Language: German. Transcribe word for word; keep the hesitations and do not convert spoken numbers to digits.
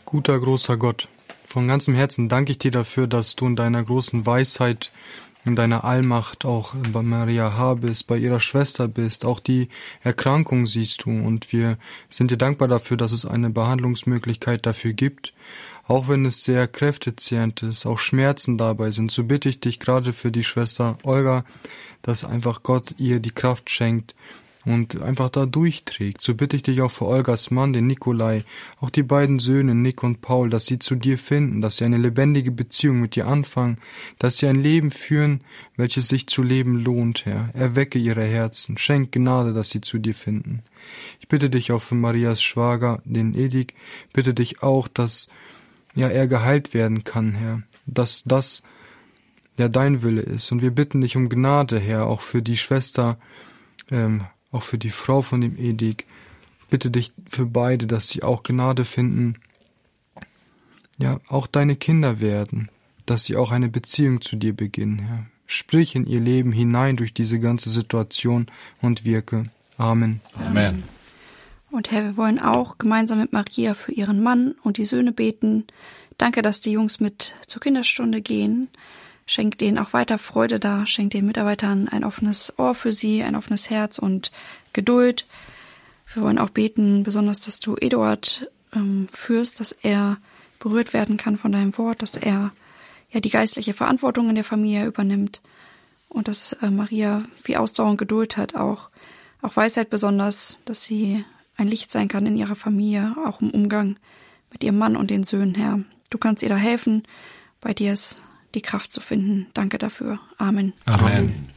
Guter, großer Gott, von ganzem Herzen danke ich dir dafür, dass du in deiner großen Weisheit, in deiner Allmacht auch bei Maria H. bist, bei ihrer Schwester bist, auch die Erkrankung siehst du, und wir sind dir dankbar dafür, dass es eine Behandlungsmöglichkeit dafür gibt, auch wenn es sehr kräftezehrend ist, auch Schmerzen dabei sind. So bitte ich dich gerade für die Schwester Olga, dass einfach Gott ihr die Kraft schenkt und einfach da durchträgt. So bitte ich dich auch für Olgas Mann, den Nikolai, auch die beiden Söhne Nick und Paul, dass sie zu dir finden, dass sie eine lebendige Beziehung mit dir anfangen, dass sie ein Leben führen, welches sich zu leben lohnt, Herr. Erwecke ihre Herzen, schenk Gnade, dass sie zu dir finden. Ich bitte dich auch für Marias Schwager, den Edik, bitte dich auch, dass ja er geheilt werden kann, Herr, dass das ja dein Wille ist. Und wir bitten dich um Gnade, Herr, auch für die Schwester, ähm, auch für die Frau von dem Edik. Bitte dich für beide, dass sie auch Gnade finden, ja, auch deine Kinder werden, dass sie auch eine Beziehung zu dir beginnen, Herr. Sprich in ihr Leben hinein durch diese ganze Situation und wirke. Amen. Amen. Und Herr, wir wollen auch gemeinsam mit Maria für ihren Mann und die Söhne beten. Danke, dass die Jungs mit zur Kinderstunde gehen. Schenk denen auch weiter Freude da, schenk den Mitarbeitern ein offenes Ohr für sie, ein offenes Herz und Geduld. Wir wollen auch beten, besonders, dass du Eduard ähm, führst, dass er berührt werden kann von deinem Wort, dass er ja die geistliche Verantwortung in der Familie übernimmt und dass äh, Maria viel Ausdauer und Geduld hat, auch, auch Weisheit besonders, dass sie ein Licht sein kann in ihrer Familie, auch im Umgang mit ihrem Mann und den Söhnen, Herr. Du kannst ihr da helfen, bei dir ist die Kraft zu finden. Danke dafür. Amen. Amen.